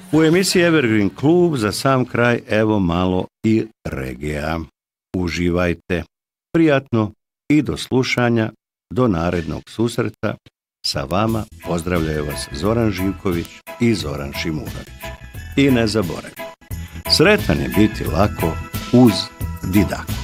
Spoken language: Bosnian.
U emisiji Evergreen Klub za sam kraj evo malo i regija. Uživajte, prijatno i do slušanja, do narednog susreta. Sa vama pozdravljaju vas Zoran Živković i Zoran Šimunović. I ne zaboravite, sretan je biti lako uz Didaku.